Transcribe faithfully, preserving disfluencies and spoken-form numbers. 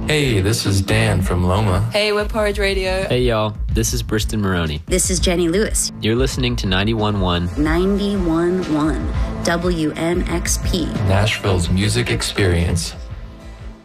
Hey, this is Dan from Loma. Hey, we're Porridge Radio. Hey, y'all. This is Briston Maroney. This is Jenny Lewis. You're listening to ninety-one point one. ninety-one point one W N X P. Nashville's music experience.